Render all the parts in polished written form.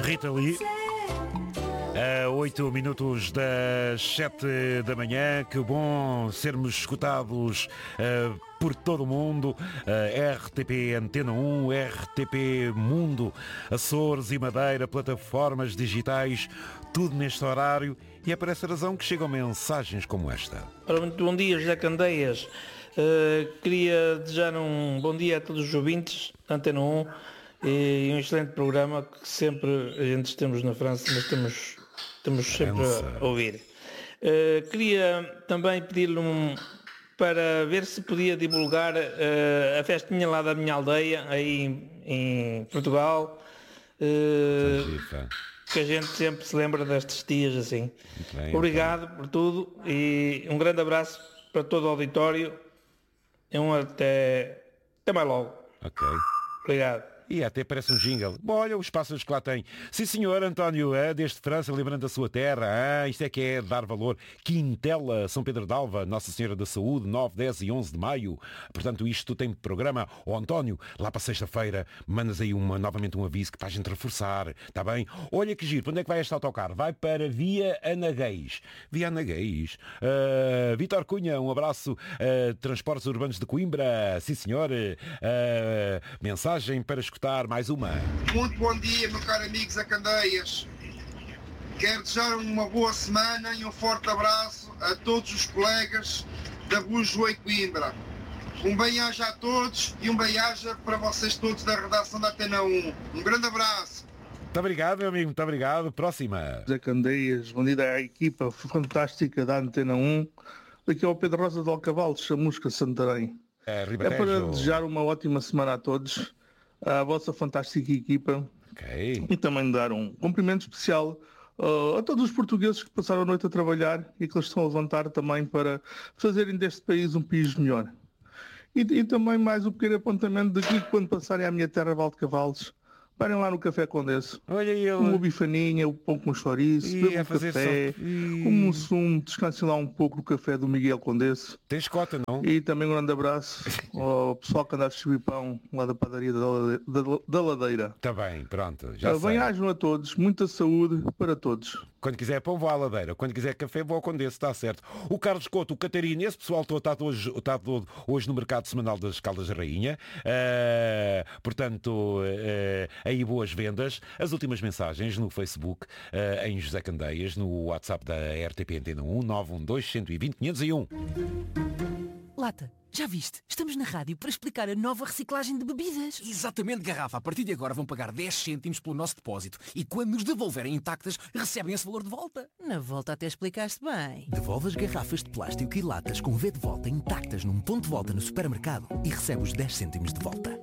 Rita Lee. A 8 minutos das 7 da manhã, que bom sermos escutados por todo o mundo. RTP Antena 1, RTP Mundo, Açores e Madeira, plataformas digitais, tudo neste horário. E é por essa razão que chegam mensagens como esta. Ora, muito bom dia, José Candeias. Queria desejar um bom dia a todos os ouvintes da Antena 1 e um excelente programa que sempre a gente estamos na França, mas estamos sempre a ouvir. Queria também pedir-lhe para ver se podia divulgar a festinha lá da minha aldeia, aí em Portugal, que a gente sempre se lembra destes dias assim. Bem, obrigado por tudo e um grande abraço para todo o auditório e até mais logo. Ok. Obrigado. E até parece um jingle. Bom, olha os pássaros que lá tem. Sim, senhor, António, desde França, lembrando da sua terra. Isto é que é dar valor. Quintela, São Pedro d'Alva, Nossa Senhora da Saúde, 9, 10 e 11 de maio. Portanto, isto tem programa. António, lá para sexta-feira, mandas aí novamente um aviso que para a gente reforçar. Está bem? Olha que giro. Para onde é que vai este autocarro? Vai para Via Anagueis. Via Anagueis. Vítor Cunha, um abraço. Transportes Urbanos de Coimbra. Sim, senhor. Mensagem para escutar mais uma. Muito bom dia, meu caro amigo Zé Candeias. Quero desejar uma boa semana e um forte abraço a todos os colegas da Bujoa e Coimbra. Um bem-aja a todos e um bem-aja para vocês todos da redação da Antena 1. Um grande abraço. Muito obrigado, meu amigo. Muito obrigado. Próxima. Zé Candeias, bom dia à equipa fantástica da Antena 1. Daqui ao Pedro Rosa de Alcavalo, Chamusca, Santarém. É para desejar uma ótima semana a todos, à vossa fantástica equipa, e também dar um cumprimento especial a todos os portugueses que passaram a noite a trabalhar e que eles estão a levantar também para fazerem deste país um país melhor. E também mais um pequeno apontamento de que quando passarem à minha terra, Valdecavalos, parem lá no Café Condesse. Olha ele. Uma bifaninha, o pão com chouriço, bebam um café, um sumo, descansem lá um pouco no café do Miguel Condesse. Tens cota, não? E também um grande abraço ao pessoal que anda a distribuir pão lá da padaria da Ladeira. Está bem, pronto. Já sei. Bem-ajam a todos, muita saúde para todos. Quando quiser pão, vou à Ladeira. Quando quiser café, vou ao Condesse, está certo. O Carlos Couto, o Catarina, esse pessoal está hoje no mercado semanal das Caldas da Rainha. Portanto, aí boas vendas. As últimas mensagens no Facebook, em José Candeias, no WhatsApp da RTP Antena 1, 912 120 501. Lata, já viste? Estamos na rádio para explicar a nova reciclagem de bebidas. Exatamente, Garrafa. A partir de agora vão pagar 10 cêntimos pelo nosso depósito e quando nos devolverem intactas, recebem esse valor de volta. Na volta até explicaste bem. Devolve as garrafas de plástico e latas com V de volta intactas num ponto de volta no supermercado e recebe os 10 cêntimos de volta.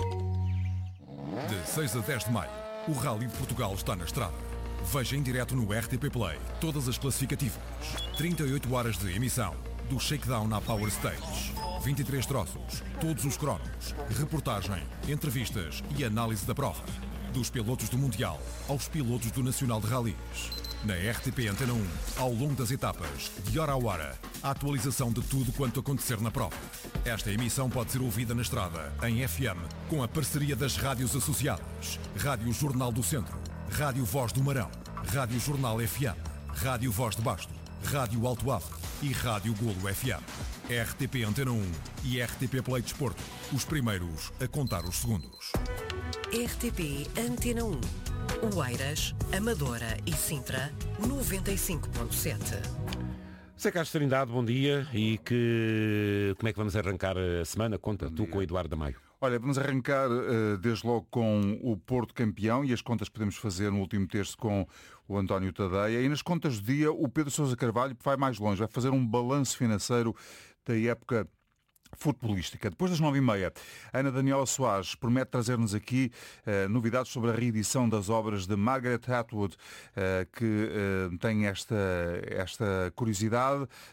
De 6 a 10 de maio, o Rally de Portugal está na estrada. Veja em direto no RTP Play todas as classificativas. 38 horas de emissão, do shakedown à Power Stage. 23 troços, todos os cronos, reportagem, entrevistas e análise da prova. Dos pilotos do Mundial aos pilotos do Nacional de Rallys. Na RTP Antena 1, ao longo das etapas, de hora a hora, a atualização de tudo quanto acontecer na prova. Esta emissão pode ser ouvida na estrada, em FM, com a parceria das rádios associadas. Rádio Jornal do Centro, Rádio Voz do Marão, Rádio Jornal FM, Rádio Voz de Basto, Rádio Alto Avre e Rádio Golo FM. RTP Antena 1 e RTP Play Desporto, os primeiros a contar os segundos. RTP Antena 1. Oeiras, Amadora e Sintra, 95.7. Zé Carlos Trindade, bom dia. E como é que vamos arrancar a semana? Conta, tu com o Eduardo da Maio. Olha, vamos arrancar desde logo com o Porto campeão e as contas que podemos fazer no último terço com o António Tadeia. E nas contas do dia, o Pedro Sousa Carvalho vai mais longe, vai fazer um balanço financeiro da época futebolística. Depois das 9h30, Ana Daniela Soares promete trazer-nos aqui novidades sobre a reedição das obras de Margaret Atwood, que tem esta curiosidade.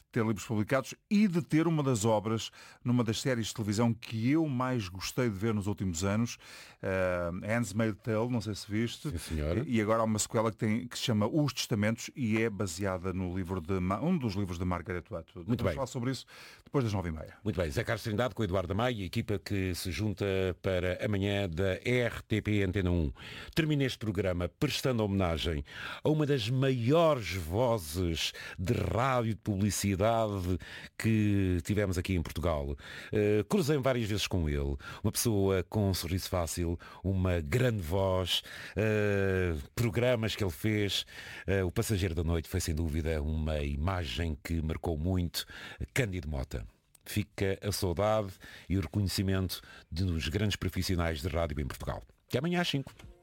ter livros publicados e de ter uma das obras numa das séries de televisão que eu mais gostei de ver nos últimos anos, Handmaid's Tale, não sei se viste. Sim, senhora. E agora há uma sequela que se chama Os Testamentos e é baseada no livro de um dos livros de Margaret Atwood. Muito bem. Vamos falar sobre isso depois das 9h30. Muito bem, Zé Carlos Trindade com Eduardo Amai, a equipa que se junta para amanhã da RTP Antena 1. Termina este programa prestando homenagem a uma das maiores vozes de rádio de publicidade que tivemos aqui em Portugal. Cruzei várias vezes com ele, uma pessoa com um sorriso fácil, uma grande voz, programas que ele fez. O Passageiro da Noite foi sem dúvida uma imagem que marcou muito. Cândido Mota. Fica a saudade e o reconhecimento de um dos grandes profissionais de rádio em Portugal. Até amanhã às 5.